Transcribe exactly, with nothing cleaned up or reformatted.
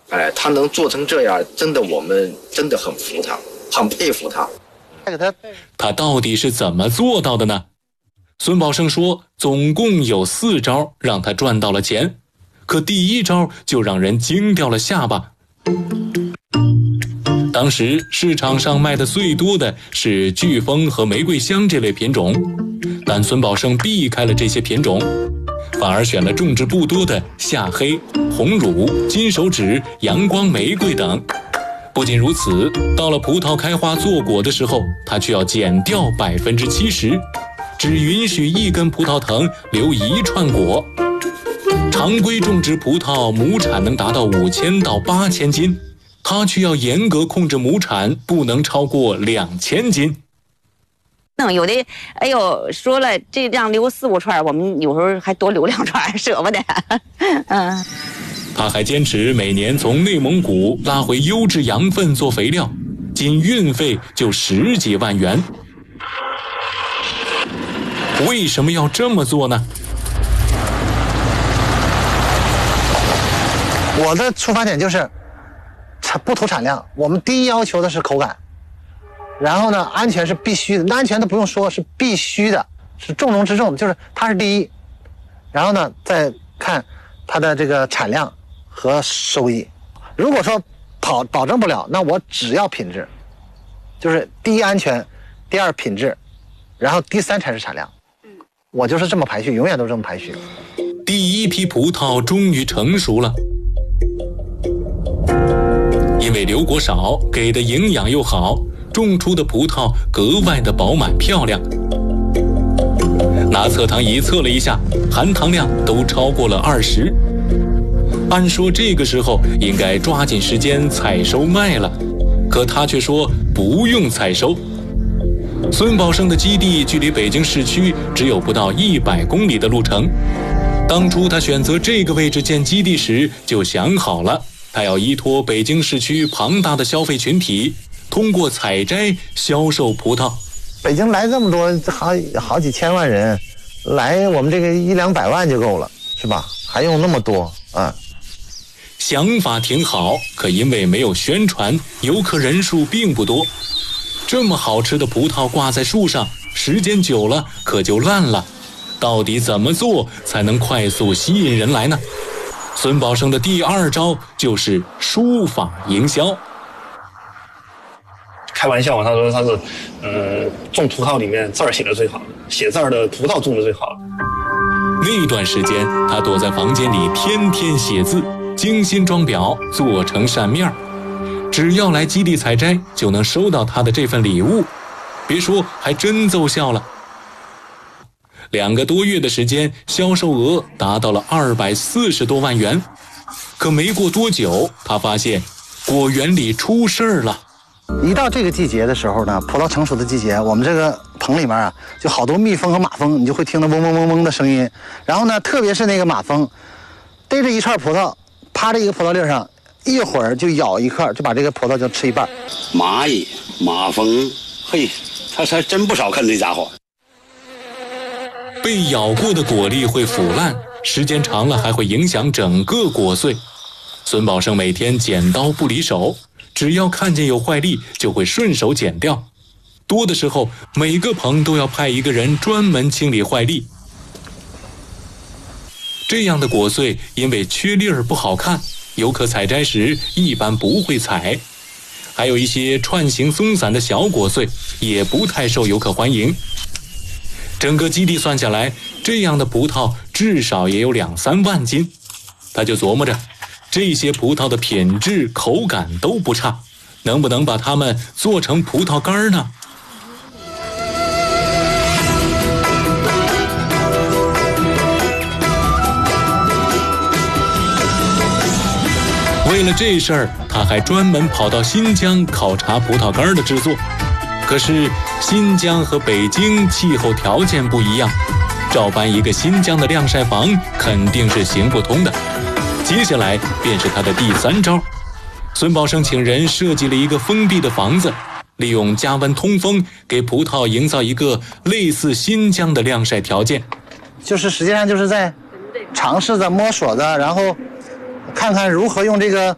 哎，他能做成这样，真的我们真的很服他，很佩服他。 他他到底是怎么做到的呢？孙宝胜说，总共有四招让他赚到了钱，可第一招就让人惊掉了下巴。当时市场上卖的最多的是飓风和玫瑰香这类品种，但孙宝胜避开了这些品种，反而选了种植不多的夏黑、红乳、金手指、阳光玫瑰等。不仅如此，到了葡萄开花做果的时候，他却要减掉百分之七十，只允许一根葡萄藤留一串果。常规种植葡萄亩产能达到五千到八千斤，他却要严格控制亩产不能超过两千斤。 有的，哎呦，说了这样留四五串，我们有时候还多留两串，舍不得。嗯。 他还坚持每年从内蒙古拉回优质羊粪做肥料，仅运费就十几万元。为什么要这么做呢？ 我的出发点就是不图产量，我们第一要求的是口感，然后呢，安全是必须的，那安全都不用说，是必须的，是重中之重，就是它是第一。然后呢，再看它的这个产量和收益。如果说保保证不了，那我只要品质，就是第一安全，第二品质，然后第三才是产量。我就是这么排序，永远都这么排序。 第一批葡萄终于成熟了，因为留果少，给的营养又好，种出的葡萄格外的饱满漂亮。拿测糖仪测了一下，含糖量都超过了二十。按说这个时候应该抓紧时间采收卖了，可他却说不用采收。孙宝胜的基地距离北京市区只有不到一百公里的路程。当初他选择这个位置建基地时，就想好了，他要依托北京市区庞大的消费群体，通过采摘销售葡萄。 北京来这么多，好好几千万人，来我们这个一两百万就够了，是吧？还用那么多啊？ 想法挺好，可因为没有宣传，游客人数并不多。这么好吃的葡萄挂在树上，时间久了可就烂了。到底怎么做才能快速吸引人来呢？孙宝胜的第二招就是书法营销。 开玩笑，他说他是，呃，种葡萄里面字儿写的最好的，写字儿的葡萄种的最好的。 那段时间，他躲在房间里天天写字，精心装裱，做成扇面。只要来基地采摘，就能收到他的这份礼物。别说，还真奏效了。两个多月的时间，销售额达到了二百四十多万元。可没过多久，他发现果园里出事儿了。 一到这个季节的时候呢，葡萄成熟的季节，我们这个棚里面啊，就好多蜜蜂和马蜂，你就会听到嗡嗡嗡嗡的声音。然后呢，特别是那个马蜂，逮着一串葡萄，趴在一个葡萄粒上，一会儿就咬一颗，就把这个葡萄就吃一半。 蚂蚁、马蜂，嘿，它还真不少看这家伙。 被咬过的果粒会腐烂，时间长了还会影响整个果穗。孙宝胜每天剪刀不离手，只要看见有坏粒就会顺手剪掉。多的时候，每个棚都要派一个人专门清理坏粒。这样的果穗因为缺粒儿不好看，游客采摘时一般不会采。还有一些串形松散的小果穗也不太受游客欢迎。整个基地算下来，这样的葡萄至少也有两三万斤。他就琢磨着，这些葡萄的品质、口感都不差，能不能把它们做成葡萄干呢？为了这事儿，他还专门跑到新疆考察葡萄干的制作。可是新疆和北京气候条件不一样，照搬一个新疆的晾晒房肯定是行不通的。接下来便是他的第三招。孙宝胜请人设计了一个封闭的房子，利用加温通风，给葡萄营造一个类似新疆的晾晒条件。 就是实际上就是在尝试着摸索着，然后看看如何用这个